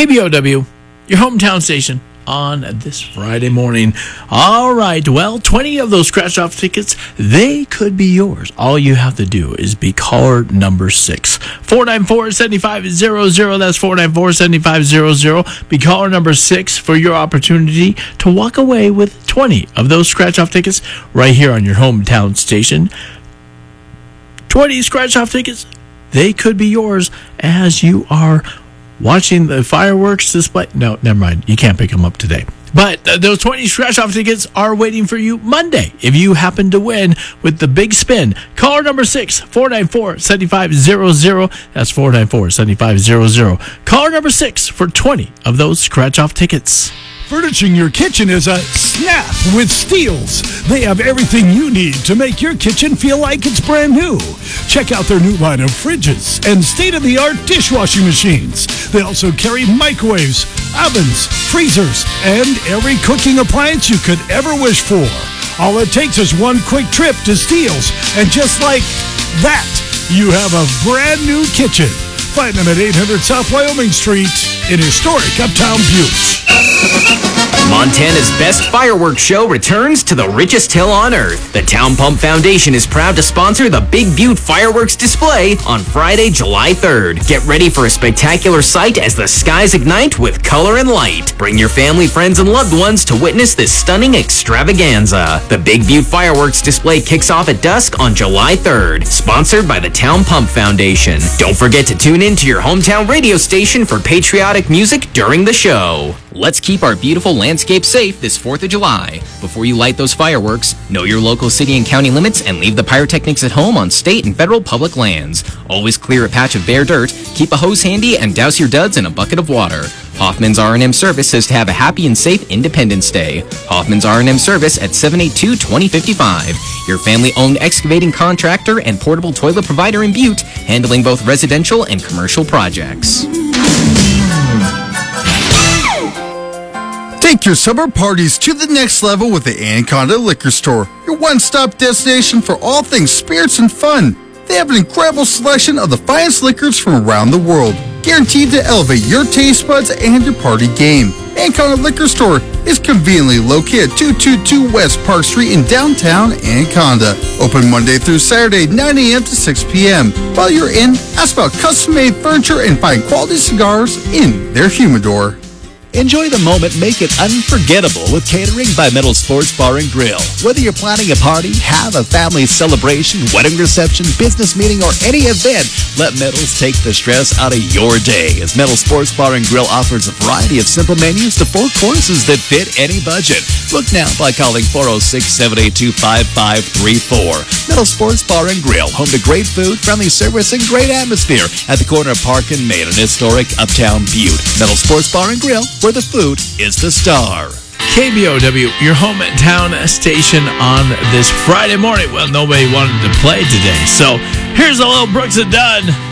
KBOW, your hometown station on this Friday morning. All right, well, 20 of those scratch-off tickets, they could be yours. All you have to do is be caller number 6. 494-7500, that's 494-7500. Be caller number 6 for your opportunity to walk away with 20 of those scratch-off tickets right here on your hometown station. 20 scratch-off tickets, they could be yours as you are watching the fireworks display. No, never mind. You can't pick them up today. But those 20 scratch-off tickets are waiting for you Monday if you happen to win with the big spin. Caller number 6, 494-7500. That's 494-7500. Caller number 6 for 20 of those scratch-off tickets. Furnishing your kitchen is a snap with Steels. They have everything you need to make your kitchen feel like it's brand new. Check out their new line of fridges and state-of-the-art dishwashing machines. They also carry microwaves, ovens, freezers, and every cooking appliance you could ever wish for. All it takes is one quick trip to Steels, and just like that, you have a brand new kitchen. Find them at 800 South Wyoming Street in historic Uptown Butte. Montana's best fireworks show returns to the richest hill on earth. The Town Pump Foundation is proud to sponsor the Big Butte Fireworks Display on Friday, July 3rd. Get ready for a spectacular sight as the skies ignite with color and light. Bring your family, friends, and loved ones to witness this stunning extravaganza. The Big Butte Fireworks Display kicks off at dusk on July 3rd. Sponsored by the Town Pump Foundation. Don't forget to tune in to your hometown radio station for patriotic music during the show. Let's keep our beautiful landscape safe this 4th of July. Before you light those fireworks, know your local city and county limits and leave the pyrotechnics at home on state and federal public lands. Always clear a patch of bare dirt, keep a hose handy, and douse your duds in a bucket of water. Hoffman's R&M Service says to have a happy and safe Independence Day. Hoffman's R&M Service at 782-2055. Your family-owned excavating contractor and portable toilet provider in Butte, handling both residential and commercial projects. Take your summer parties to the next level with the Anaconda Liquor Store, your one-stop destination for all things spirits and fun. They have an incredible selection of the finest liquors from around the world, guaranteed to elevate your taste buds and your party game. Anaconda Liquor Store is conveniently located at 222 West Park Street in downtown Anaconda. Open Monday through Saturday, 9 a.m. to 6 p.m. While you're in, ask about custom-made furniture and find quality cigars in their humidor. Enjoy the moment, make it unforgettable with catering by Metal Sports Bar and Grill. Whether you're planning a party, have a family celebration, wedding reception, business meeting, or any event, let Metals take the stress out of your day, as Metal Sports Bar and Grill offers a variety of simple menus to 4 courses that fit any budget. Book now by calling 406-782-5534. Metal Sports Bar and Grill, home to great food, friendly service, and great atmosphere at the corner of Park and Main in historic Uptown Butte. Metal Sports Bar and Grill, where the food is the star. KBOW, your hometown station on this Friday morning. Well, nobody wanted to play today, so here's a little Brooks and Dunn.